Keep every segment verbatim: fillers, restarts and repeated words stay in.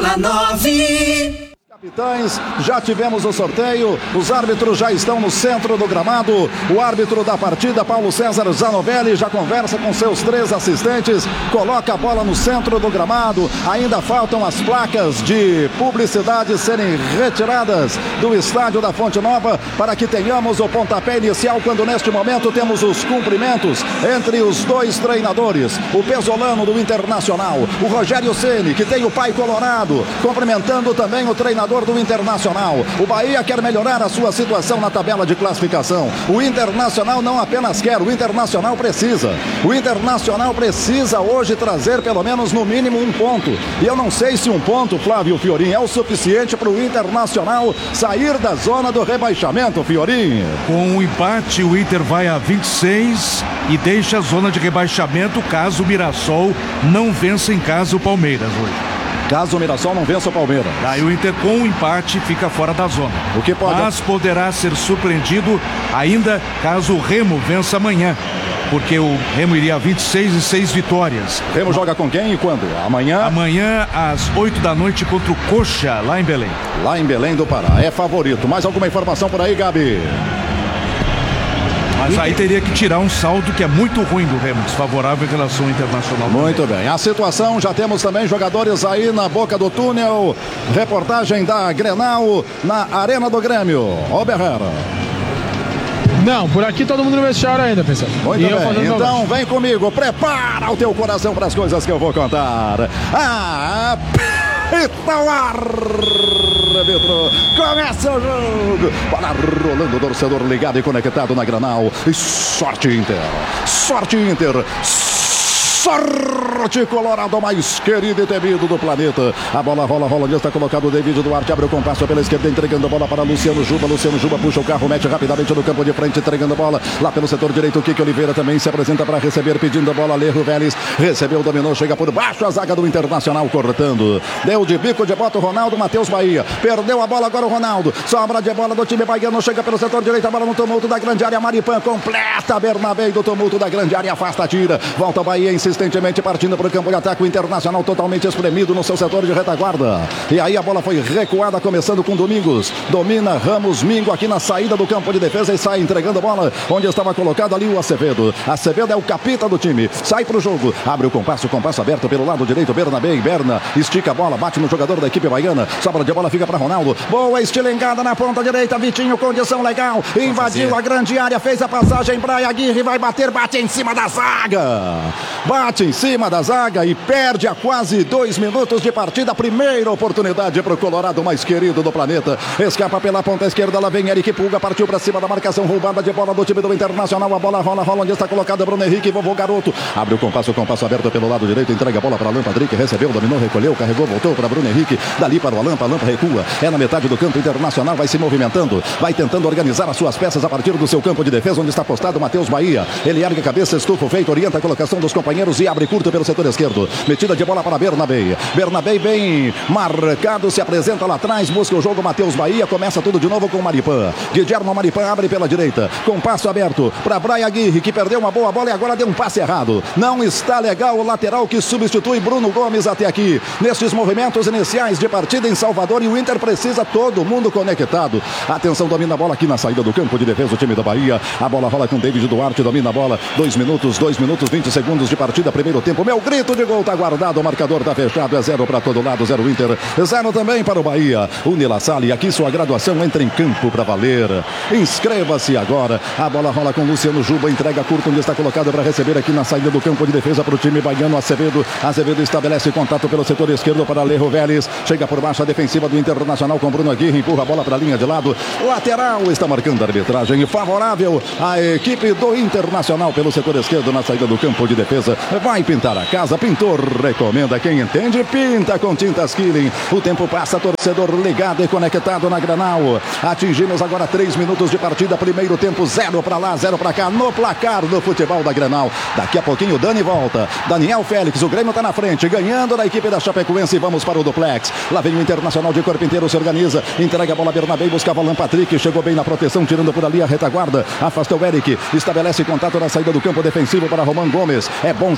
La nove. Capitães, já tivemos o sorteio, os árbitros já estão no centro do gramado, o árbitro da partida, Paulo César Zanovelli, já conversa com seus três assistentes, coloca a bola no centro do gramado, ainda faltam as placas de publicidade serem retiradas do estádio da Fonte Nova, para que tenhamos o pontapé inicial, quando neste momento temos os cumprimentos entre os dois treinadores, o pesolano do Internacional, o Rogério Ceni, que tem o pai colorado, cumprimentando também o treinador do Internacional. O Bahia quer melhorar a sua situação na tabela de classificação. O Internacional não apenas quer, o Internacional precisa. O Internacional precisa hoje trazer pelo menos no mínimo um ponto. E eu não sei se um ponto, Flávio Fiorin, é o suficiente para o Internacional sair da zona do rebaixamento, Fiorin. Com o empate, o Inter vai a vinte e seis e deixa a zona de rebaixamento caso o Mirassol não vença em casa o Palmeiras hoje. Caso o Mirassol não vença o Palmeiras. Aí o Inter com o empate fica fora da zona. O que pode... Mas poderá ser surpreendido ainda caso o Remo vença amanhã. Porque o Remo iria a vinte e seis e seis vitórias. Remo joga com quem e quando? Amanhã? Amanhã às oito da noite contra o Coxa, lá em Belém. Lá em Belém do Pará. É favorito. Mais alguma informação por aí, Gabi? Mas aí teria que tirar um saldo que é muito ruim do Remo, desfavorável em relação ao Internacional. Muito bem. A situação, já temos também jogadores aí na boca do túnel. Reportagem da Grenal na Arena do Grêmio. Ô Berrera. Não, por aqui todo mundo no vestiário ainda, pessoal. Muito e bem, então vem comigo. Prepara o teu coração para as coisas que eu vou contar. Ah, Eita, o árbitro começa o jogo, bola rolando, torcedor ligado e conectado na Grenal. E sorte Inter, sorte Inter, sorte Colorado, mais querido e temido do planeta. A bola rola, rola, já está colocado o David Duarte, abre o compasso pela esquerda, entregando a bola para Luciano Juba. Luciano Juba puxa o carro, mete rapidamente no campo de frente, entregando a bola lá pelo setor direito. O Kike Oliveira também se apresenta para receber, pedindo a bola. Lerro Vélez recebeu, dominou, chega por baixo, a zaga do Internacional cortando. Deu de bico de bota o Ronaldo, Matheus Bahia. Perdeu a bola agora o Ronaldo. Sobra de bola do time baiano, chega pelo setor direito, a bola no tumulto da grande área. Maripan completa, Bernabé do tumulto da grande área, afasta, tira. Volta o Bahia insistentemente partindo para o campo de ataque. O Internacional totalmente espremido no seu setor de retaguarda. E aí a bola foi recuada, começando com Domingos. Domina Ramos Mingo aqui na saída do campo de defesa e sai entregando a bola onde estava colocado ali o Acevedo. Acevedo é o capita do time. Sai para o jogo. Abre o compasso, compasso aberto pelo lado direito. Bernabé e Berna. Estica a bola, bate no jogador da equipe baiana. Sobra de bola, fica para Ronaldo. Boa estilengada na ponta direita. Vitinho, condição legal. Invadiu a grande área, fez a passagem. Braia Aguirre vai bater, bate em cima da zaga. Bate em cima da zaga e perde a quase dois minutos de partida. Primeira oportunidade para o Colorado mais querido do planeta. Escapa pela ponta esquerda, lá vem Eric Pulga, partiu para cima da marcação, roubada de bola do time do Internacional. A bola rola, rola onde está colocado Bruno Henrique, vovô garoto. Abre o compasso, compasso aberto pelo lado direito, entrega a bola para Alan Patrick, recebeu, dominou, recolheu, carregou, voltou para Bruno Henrique. Dali para o Alan, Alan recua. É na metade do campo, Internacional vai se movimentando, vai tentando organizar as suas peças a partir do seu campo de defesa, onde está postado Matheus Bahia. Ele ergue a cabeça, estufa o feito, orienta a colocação dos companheiros e abre curto pelo setor esquerdo. Metida de bola para Bernabé. Bernabé bem marcado, se apresenta lá atrás, busca o jogo Matheus Bahia, começa tudo de novo com o Maripan. Guilherme Maripan abre pela direita, com passo aberto para Braia Aguirre, que perdeu uma boa bola e agora deu um passe errado. Não está legal o lateral que substitui Bruno Gomes até aqui, nestes movimentos iniciais de partida em Salvador, e o Inter precisa todo mundo conectado. Atenção, domina a bola aqui na saída do campo de defesa o time da Bahia. A bola rola com David Duarte, domina a bola. Dois minutos, dois minutos, vinte segundos de partida, primeiro tempo. Meu grito de gol tá guardado, o marcador tá fechado, é zero para todo lado, zero Inter, zero também para o Bahia. O Nila Salle, aqui sua graduação entra em campo para valer. Inscreva-se agora. A bola rola com Luciano Juba, entrega curto onde está colocado para receber aqui na saída do campo de defesa para o time baiano. Acevedo, Acevedo estabelece contato pelo setor esquerdo para Lerro Vélez, chega por baixo a defensiva do Internacional com Bruno Aguirre, empurra a bola para a linha de lado, lateral, está marcando a arbitragem favorável à equipe do Internacional pelo setor esquerdo na saída do campo de defesa. Vai pintar a casa, pintor recomenda, quem entende pinta com tintas Killing. O tempo passa, torcedor ligado e conectado na Grenal. Atingimos agora três minutos de partida, primeiro tempo, zero para lá, zero para cá, no placar do futebol da Grenal. Daqui a pouquinho o Dani volta, Daniel Félix, o Grêmio está na frente, ganhando da equipe da Chapecoense, e vamos para o duplex. Lá vem o Internacional de corpo inteiro, se organiza, entrega a bola a Bernabé, buscava Alan Patrick, chegou bem na proteção, tirando por ali a retaguarda, afasta o Eric, estabelece contato na saída do campo defensivo para Roman Gomes. É bom jogador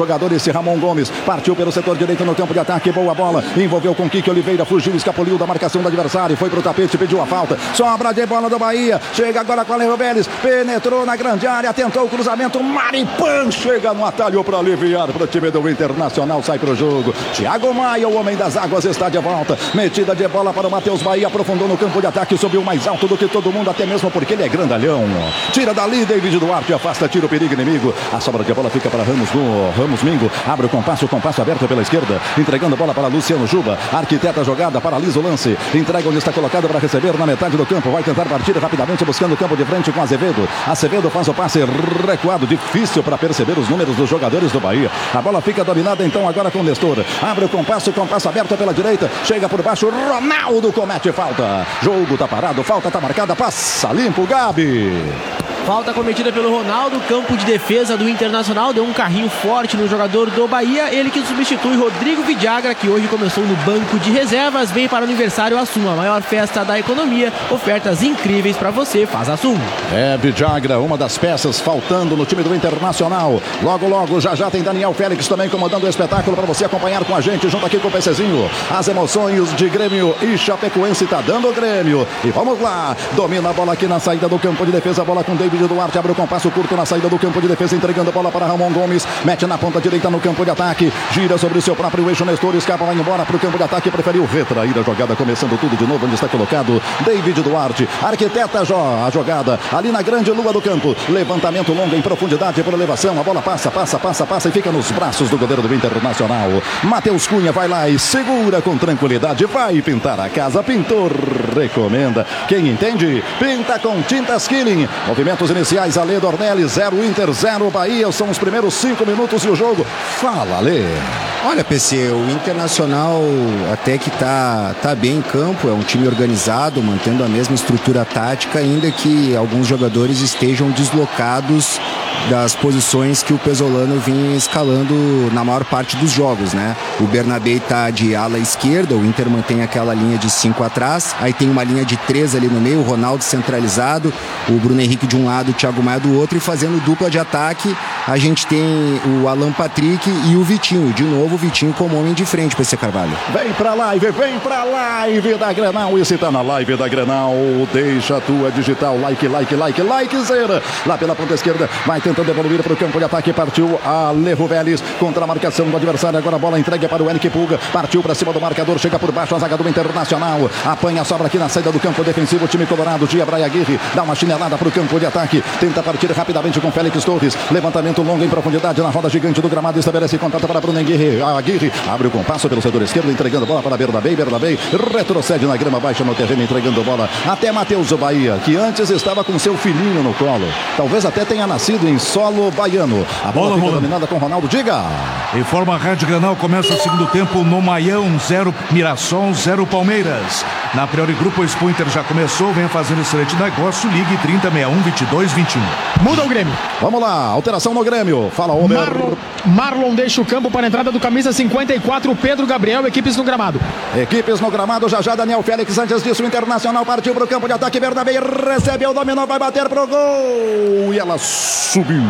jogador esse Ramon Gomes. Partiu pelo setor direito no campo de ataque. Boa bola. Envolveu com Kiki Oliveira. Fugiu, escapuliu da marcação do adversário. Foi pro tapete, pediu a falta. Sobra de bola do Bahia. Chega agora com Alejo Vélez. Penetrou na grande área. Tentou o cruzamento. Maripan chega no atalho para aliviar para o time do Internacional. Sai pro jogo. Thiago Maia, o homem das águas, está de volta. Metida de bola para o Matheus Bahia. Aprofundou no campo de ataque. Subiu mais alto do que todo mundo. Até mesmo porque ele é grandalhão. Tira dali, David Duarte. Afasta, tira o perigo inimigo. A sobra de bola fica para Ramos, Ramos Mingo. Abre o compasso, o compasso aberto pela esquerda. Entregando a bola para Luciano Juba. Arquiteta a jogada, paralisa o lance. Entrega onde está colocado para receber na metade do campo. Vai tentar partir rapidamente buscando o campo de frente com Azevedo. Azevedo faz o passe recuado. Difícil para perceber os números dos jogadores do Bahia. A bola fica dominada então agora com o Nestor. Abre o compasso, compasso aberto pela direita. Chega por baixo, Ronaldo comete falta. Jogo tá parado, falta tá marcada. Passa limpo, Gabi. Falta cometida pelo Ronaldo, campo de defesa do Internacional, deu um carrinho forte no jogador do Bahia, ele que substitui Rodrigo Vidagra, que hoje começou no banco de reservas, vem para o aniversário Assum, a maior festa da economia, ofertas incríveis para você, faz Assum. É, Vidagra, uma das peças faltando no time do Internacional. Logo, logo, já já tem Daniel Félix também comandando o espetáculo para você acompanhar com a gente, junto aqui com o PCzinho. As emoções de Grêmio e Chapecoense tá dando o Grêmio. E vamos lá, domina a bola aqui na saída do campo de defesa, a bola com David Duarte, abre o compasso curto na saída do campo de defesa, entregando a bola para Ramon Gomes, mete na ponta direita no campo de ataque, gira sobre o seu próprio eixo, Nestor escapa, vai embora para o campo de ataque, preferiu retrair a jogada, começando tudo de novo, onde está colocado David Duarte, arquiteta a jogada, ali na grande lua do campo, levantamento longo em profundidade por elevação, a bola passa, passa, passa, passa e fica nos braços do goleiro do Internacional. Matheus Cunha vai lá e segura com tranquilidade, vai pintar a casa, pintor recomenda, quem entende, pinta com tintas Killing. Movimentos iniciais, Alê Dornelli, zero Inter, zero Bahia, são os primeiros cinco minutos e o jogo. Fala, Alê. Olha, P C, o Internacional até que tá, tá bem em campo, é um time organizado, mantendo a mesma estrutura tática, ainda que alguns jogadores estejam deslocados das posições que o Pesolano vinha escalando na maior parte dos jogos, né? O Bernabé tá de ala esquerda, o Inter mantém aquela linha de cinco atrás, aí tem uma linha de três ali no meio, o Ronaldo centralizado, o Bruno Henrique de um lado, o Thiago Maia do outro, e fazendo dupla de ataque, a gente tem o Alan Patrick e o Vitinho, de novo o Vitinho como homem de frente, P C Carvalho. Vem pra live, vem pra live da Grenal, e se tá na live da Grenal, deixa a tua digital, like, like, like, like, zera, lá pela ponta esquerda, vai tentando evoluir para o campo de ataque, partiu Alejo Vélez contra a marcação do adversário, agora a bola entregue para o Henrique Pulga, partiu para cima do marcador, chega por baixo a zaga do Internacional, apanha a sobra aqui na saída do campo defensivo, o time colorado, Gia Braia Aguirre, dá uma chinelada para o campo de ataque, tenta partir rapidamente com Félix Torres, levantamento longo em profundidade na roda gigante do gramado, estabelece contato para Bruno Aguirre, Aguirre abre o compasso pelo setor esquerdo, entregando bola para Bernabé, Bernabé retrocede na grama baixa no terreno, entregando bola até Matheus Bahia, que antes estava com seu filhinho no colo, talvez até tenha nascido em solo baiano. A bola, bola fica bola. dominada com Ronaldo, diga. Informa a Rádio Grenal, começa o segundo tempo no Maião, zero Mirassol, zero Palmeiras. Na Priori Grupo, o Expo Inter já começou, vem fazendo excelente negócio, ligue trinta, sessenta e um, vinte e dois, vinte e um. Muda o Grêmio. Vamos lá, alteração no Grêmio. Fala, Homer. Marlon, Marlon deixa o campo para a entrada do camisa cinquenta e quatro, Pedro Gabriel, equipes no gramado. Equipes no gramado, já já Daniel Félix, antes disso o Internacional partiu para o campo de ataque, Bernabé recebeu, dominou, vai bater pro gol. E ela subiu.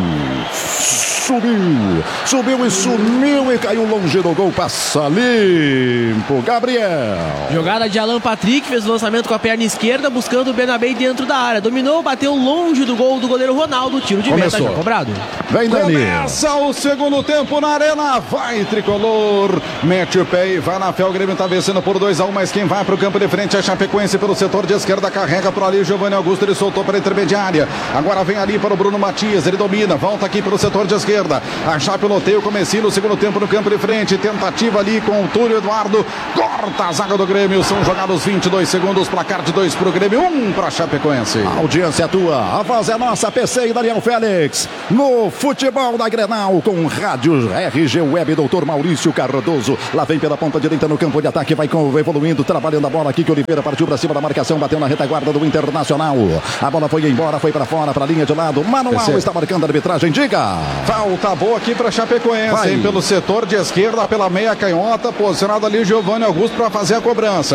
Subiu, subiu e sumiu e caiu longe do gol, passa limpo, Gabriel. Jogada de Alan Patrick, fez o lançamento com a perna esquerda, buscando o Bernabé dentro da área. Dominou, bateu longe do gol do goleiro Ronaldo, tiro de meta já cobrado. Vem, Dani. Começa o segundo tempo na arena, vai Tricolor, mete o pé e vai na fé, o Grêmio tá vencendo por dois a um, mas quem vai pro campo de frente é Chapecoense pelo setor de esquerda, carrega por ali, Giovanni Augusto, ele soltou para a intermediária, agora vem ali para o Bruno Matias, ele domina, volta aqui pelo setor de esquerda. A Chape loteia o comecinho no segundo tempo no campo de frente, tentativa ali com o Túlio Eduardo, corta a zaga do Grêmio, são jogados vinte e dois segundos, placar de dois pro Grêmio, um pra Chapecoense. A audiência é tua, a voz é nossa, P C e Daniel Félix, no futebol da Grenal, com Rádio R G Web, doutor Maurício Cardoso, lá vem pela ponta direita no campo de ataque, vai evoluindo, trabalhando a bola aqui, que Oliveira partiu pra cima da marcação, bateu na retaguarda do Internacional, a bola foi embora, foi pra fora, pra linha de lado, Manuel P C está marcando a arbitragem, diga. Falta boa aqui para Chapecoense, hein? Pelo setor de esquerda, pela meia canhota, posicionado ali o Giovanni Augusto para fazer a cobrança.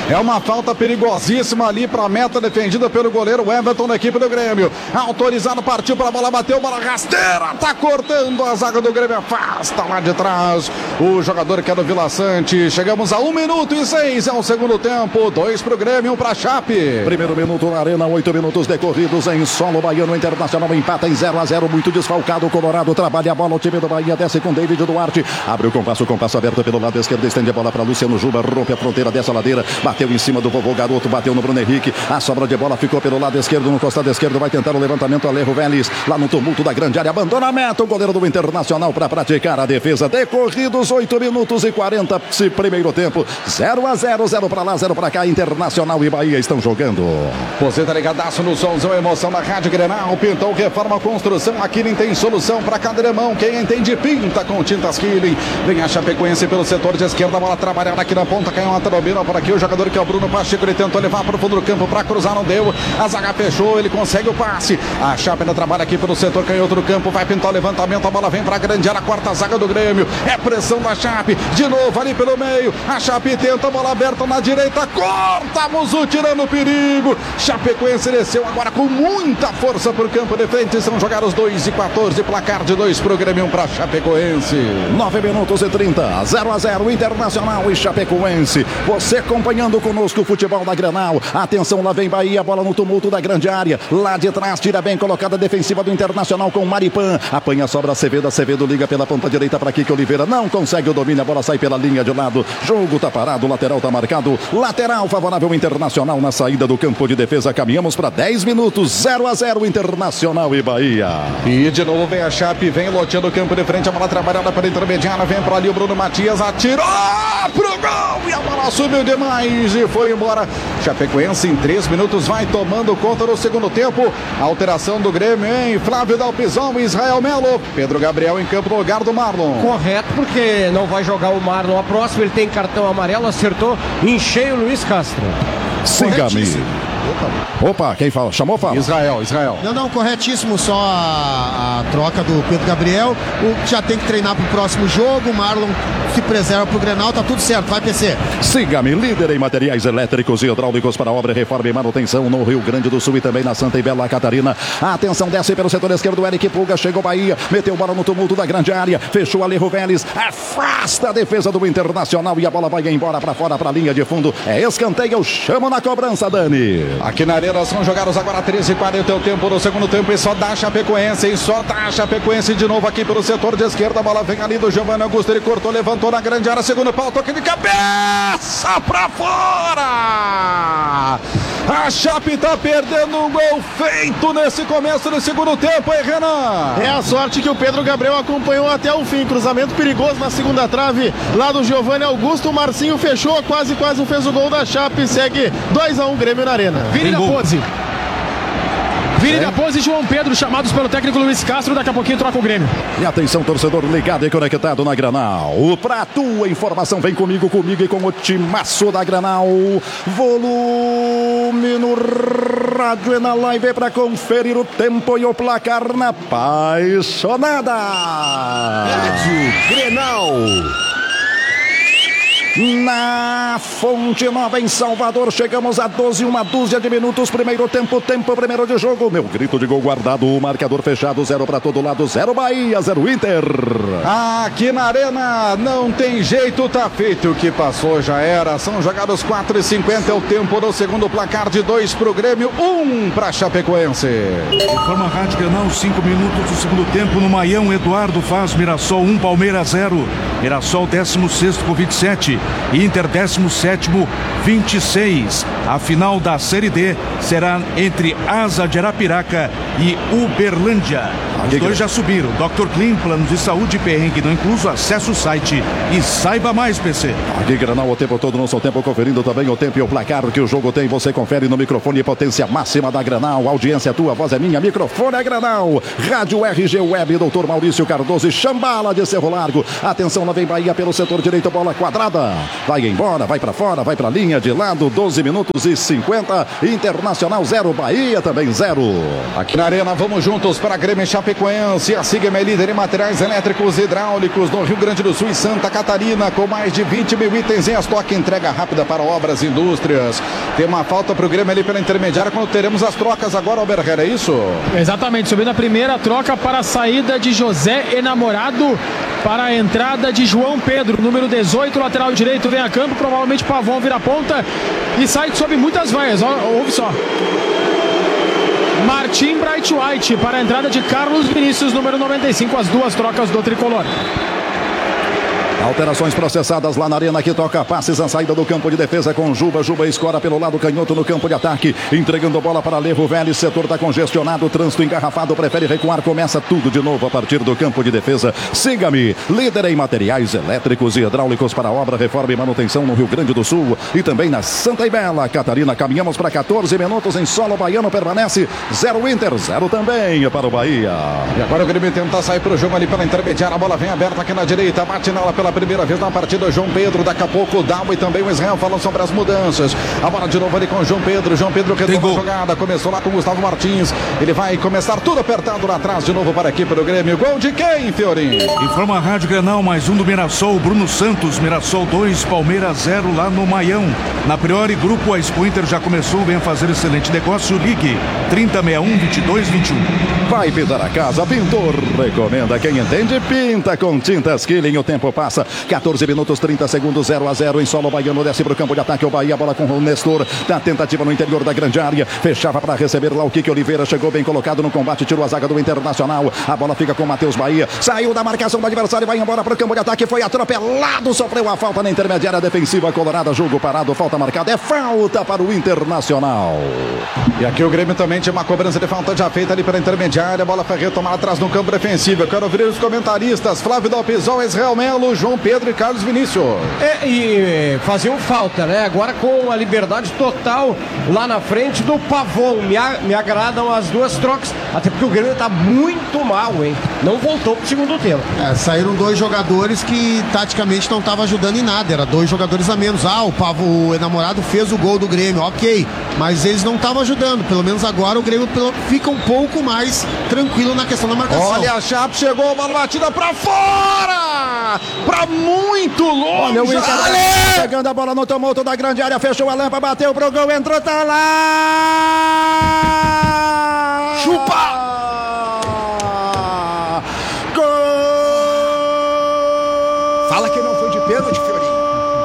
É uma falta perigosíssima ali para a meta defendida pelo goleiro Everton da equipe do Grêmio. Autorizado, partiu para a bola, bateu, bola rasteira, tá cortando a zaga do Grêmio, afasta lá de trás o jogador que é do Vila Sante. Chegamos a um minuto e seis, é o segundo tempo, dois para o Grêmio, um para a Chape. Primeiro minuto na Arena, oito minutos decorridos em solo baiano. Internacional empata em zero a zero, muito desfalcado. O Colorado trabalha a bola, o time do Bahia desce com David Duarte, abre o compasso, o compasso aberto pelo lado esquerdo, estende a bola para Luciano Juba, rompe a fronteira dessa ladeira, bateu em cima do vovô Garoto, bateu no Bruno Henrique, a sobra de bola ficou pelo lado esquerdo, no costado esquerdo, vai tentar o levantamento Alejo Vélez, lá no tumulto da grande área, abandona a meta, o goleiro do Internacional para praticar a defesa. Decorridos oito minutos e quarenta, esse primeiro tempo, zero a zero, zero para lá, zero para cá. Internacional e Bahia estão jogando. Você tá ligadaço no somzão, emoção da Rádio Grenal. Pintou, reforma, construção, a Killing tem solução para cada mão. Quem entende pinta com tintas Killing. Vem a Chapecoense pelo setor de esquerda, a bola trabalhada aqui na ponta, caiu uma trobina por aqui, o jogador que é o Bruno Pacheco, ele tentou levar para o fundo do campo para cruzar, não deu, a zaga fechou, ele consegue o passe, a Chape ainda trabalha aqui pelo setor canhoto do campo, vai pintar o levantamento, a bola vem para a grande área, a quarta zaga do Grêmio, é pressão da Chape, de novo ali pelo meio, a Chape tenta, a bola aberta na direita, corta, Muzu tirando o perigo, Chapecoense desceu agora com muita força para o campo de frente, são jogados dois e quatorze, placar de dois para o Grêmio, um para a Chapecoense. nove minutos e trinta, zero a zero, Internacional e Chapecoense. Você acompanhando conosco o futebol da Grenal. Atenção, lá vem Bahia, bola no tumulto da grande área. Lá de trás, tira bem colocada a defensiva do Internacional com Maripan. Apanha a sobra Acevedo, Acevedo liga pela ponta direita para Kiko Oliveira. Não consegue o domínio, a bola sai pela linha de lado. Jogo tá parado, lateral tá marcado. Lateral favorável Internacional na saída do campo de defesa. Caminhamos para dez minutos, zero a zero, Internacional e Bahia. E de novo vem a Chape, vem loteando o campo de frente, a bola trabalhada para intermediária, vem para ali o Bruno Matias, atirou pro gol e a bola subiu demais e foi embora. Chapecoense em três minutos vai tomando conta no segundo tempo. Alteração do Grêmio, hein? Flávio Dalpizão e Israel Melo. Pedro Gabriel em campo no lugar do Marlon. Correto, porque não vai jogar o Marlon a próxima, ele tem cartão amarelo, acertou em cheio o Luiz Castro. Siga-me. Opa, quem fala? Chamou, fala. Israel, Israel. Não, não, corretíssimo, só a, a troca do Pedro Gabriel, o que já tem que treinar pro próximo jogo, o Marlon se preserva pro Grenal, tá tudo certo, vai P C. Siga-me, líder em materiais elétricos e hidráulicos para obra, reforma e manutenção no Rio Grande do Sul e também na Santa e Bela Catarina. Atenção, desce pelo setor esquerdo, Eric Pulga, chegou Bahia, meteu bola no tumulto da grande área, fechou Alejo Vélez, afasta a defesa do Internacional e a bola vai embora para fora, para a linha de fundo, é escanteio, chama na cobrança, Dani. Aqui na Arena são jogados agora treze e quarenta, é o tempo do segundo tempo e só dá a Chapecoense, e só dá a Chapecoense de novo aqui pelo setor de esquerda, a bola vem ali do Giovanni Augusto, ele cortou, levantou na grande área, segundo pau, toque de cabeça pra fora! A Chape tá perdendo um gol feito nesse começo do segundo tempo, hein, Renan? É a sorte que o Pedro Gabriel acompanhou até o fim, cruzamento perigoso na segunda trave, lá do Giovanni Augusto, o Marcinho fechou, quase quase fez o gol da Chape, segue dois a um Grêmio na Arena. Vire da pose. Vire da pose, João Pedro, chamados pelo técnico Luiz Castro, daqui a pouquinho troca o Grêmio. E atenção, torcedor ligado e conectado na Granal. Pra tua informação, vem comigo, comigo e com o timaço da Granal. Volume no rádio e na live pra conferir o tempo e o placar na apaixonada. Rádio Grenal. Na Fonte Nova em Salvador, chegamos a doze, uma dúzia de minutos, primeiro tempo, tempo primeiro de jogo, meu grito de gol guardado, o marcador fechado, zero para todo lado, zero Bahia, zero Inter. Aqui na Arena não tem jeito, tá feito, o que passou já era, são jogados quatro e cinquenta, é o tempo do segundo, placar de dois pro Grêmio, um pra Chapecoense. Informa Rádio Grenal, cinco minutos do segundo tempo no Maião, Eduardo faz Mirassol um, Palmeiras zero, Mirassol décimo sexto com vinte e sete, Inter décimo sétimo, vinte e seis. A final da Série D será entre Asa de Arapiraca e Uberlândia. Os dois já subiram. doutor Clean, planos de saúde e perrengue não incluso. Acesse o site e saiba mais, P C. Aqui Granal o tempo todo no seu tempo, conferindo também o tempo e o placar que o jogo tem. Você confere no microfone potência máxima da Granal. Audiência tua, voz é minha, microfone é Granal. Rádio R G Web, doutor Maurício Cardoso e Chambala de Cerro Largo. Atenção, lá vem Bahia pelo setor direito, bola quadrada. Vai embora, vai pra fora, vai pra linha de lado, doze minutos e cinquenta. Internacional zero, Bahia também zero. Aqui na Arena, vamos juntos para Grêmio e Chapecoense. Chapecoense. A Sigma é líder em materiais elétricos e hidráulicos no Rio Grande do Sul e Santa Catarina, com mais de vinte mil itens em estoque. Entrega rápida para obras e indústrias. Tem uma falta para o Grêmio ali pela intermediária, quando teremos as trocas agora, Alberger, é isso? Exatamente, subindo a primeira troca para a saída de José Enamorado para a entrada de João Pedro, número dezoito, lateral direito, vem a campo, provavelmente Pavon vira ponta e sai sob muitas vaias, ouve só. Martim Bright White para a entrada de Carlos Vinícius, número noventa e cinco, as duas trocas do tricolor. Alterações processadas lá na arena, que toca passes a saída do campo de defesa com Juba. Juba escora pelo lado canhoto no campo de ataque, entregando bola para Levo Vélez. Setor está congestionado, trânsito engarrafado, prefere recuar. Começa tudo de novo a partir do campo de defesa. Siga-me, líder em materiais elétricos e hidráulicos para obra, reforma e manutenção no Rio Grande do Sul e também na Santa e Bela Catarina. Caminhamos para quatorze minutos em solo baiano, permanece zero Inter, zero também para o Bahia. E agora o Grêmio tenta sair para o jogo ali pela intermediária. A bola vem aberta aqui na direita, bate nela pela primeira vez na partida. João Pedro, daqui a pouco o Dalmo e também o Israel falam sobre as mudanças. A bola de novo ali com o João Pedro. João Pedro retoma a jogada, começou lá com o Gustavo Martins. Ele vai começar tudo apertado lá atrás de novo para a equipe do Grêmio. Gol de quem, Fiorinho? Informa a Rádio Grenal, mais um do Mirassol, Bruno Santos. Mirassol dois, Palmeiras zero lá no Maião. Na Priori Grupo, a Expo Inter já começou, vem fazer excelente negócio. Ligue trinta, sessenta e um, vinte e dois, vinte e um. Vai pintar a casa, Pintor recomenda. Quem entende, pinta com tintas Killing. O tempo passa, quatorze minutos, trinta segundos, zero a zero em solo baiano. Desce para o campo de ataque o Bahia, bola com o Nestor, da tentativa no interior da grande área, fechava para receber lá o Kiki Oliveira, chegou bem colocado no combate, tirou a zaga do Internacional. A bola fica com o Matheus Bahia, saiu da marcação do adversário, vai embora para o campo de ataque, foi atropelado, sofreu a falta na intermediária defensiva colorada, jogo parado, falta marcada, é falta para o Internacional. E aqui o Grêmio também tinha uma cobrança de falta já feita ali pela intermediária, a bola foi retomada atrás no campo defensivo. Eu quero ouvir os comentaristas, Flávio Dalpizol, Israel Melo, João Pedro e Carlos Vinícius. É, e faziam falta, né? Agora com a liberdade total lá na frente do Pavon. Me, a, me agradam as duas trocas, até porque o Grêmio tá muito mal, hein? Não voltou pro segundo tempo. É, saíram dois jogadores que taticamente não estavam ajudando em nada, era dois jogadores a menos. Ah, o Pavon, o Enamorado, fez o gol do Grêmio, ok, mas eles não estavam ajudando. Pelo menos agora o Grêmio fica um pouco mais tranquilo na questão da marcação. Olha, a Chape chegou, bola batida pra fora! Pra muito longe! Olha o Inter, pegando a bola no tumulto da grande área, fechou a lâmpada, bateu pro gol, entrou, tá lá!